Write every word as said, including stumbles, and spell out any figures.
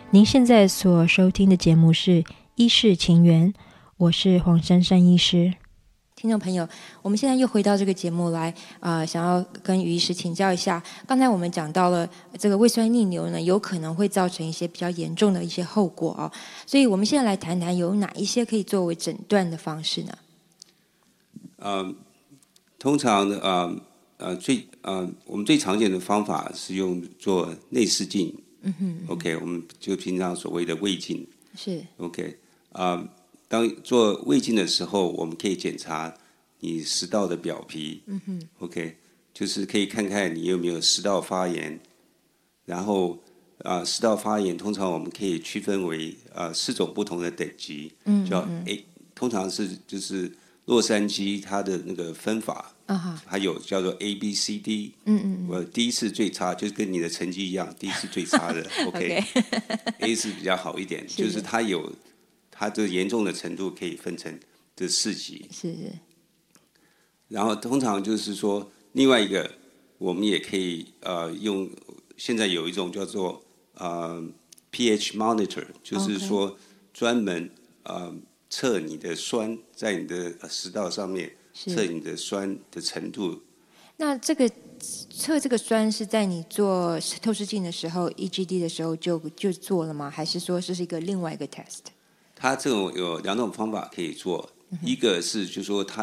您现在所收听的节目是《医事情缘》，我是黄珊珊医师。听众朋友，我们现在又回到这个节目来，呃，想要跟于医师请教一下。刚才我们讲到了这个胃酸逆流呢，有可能会造成一些比较严重的一些后果哦，所以我们现在来谈谈有哪一些可以作为诊断的方式呢？ 呃，通常呃呃最呃我们最常见的方法是用做内视镜。 嗯哼嗯哼 OK， 我们就平常所谓的胃镜。 是 OK， 啊、呃，当做胃镜的时候，我们可以检查你食道的表皮。 嗯哼 OK， 就是可以看看你有没有食道发炎。然后啊、呃，食道发炎通常我们可以区分为呃四种不同的等级， 嗯叫嗯 A， 通常是就是洛杉矶它的那个分法。 啊哈， 还有叫做 A B C D。 嗯嗯我第一次最差，就是跟你的成绩一样，第一次最差的。OK，A OK 是比较好一点， 是就是它有它的严重的程度可以分成这四级。 是是， 然后通常就是说，另外一个我们也可以呃用，现在有一种叫做呃 pH monitor， 就是说专门呃测你的酸在你的食道上面。测你的酸的程度。 那这个测这个酸是在你做透视镜的时候 E G D 的时候就就做了吗？还是说这是一个另外一个 test？ 它这种有两种方法可以做，嗯、一个是就是说它